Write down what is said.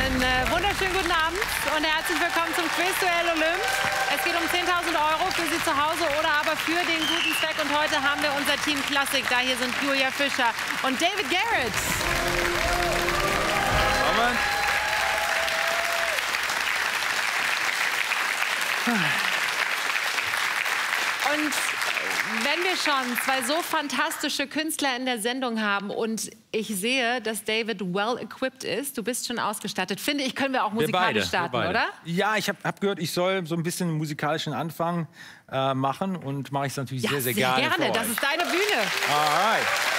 Einen wunderschönen guten Abend und herzlich willkommen zum Quizduell Olymp. Es geht um 10.000 € für Sie zu Hause oder aber für den guten Zweck. Und heute haben wir unser Team Klassik. Da hier sind Julia Fischer und David Garrett. Amen. Und wenn wir schon zwei so fantastische Künstler in der Sendung haben und ich sehe, dass David well equipped ist, du bist schon ausgestattet, finde ich, können wir auch musikalisch starten, oder? Ja, ich hab gehört, ich soll so ein bisschen einen musikalischen Anfang machen und mache ich es natürlich sehr, sehr gerne. Sehr gerne, das ist deine Bühne. Alright.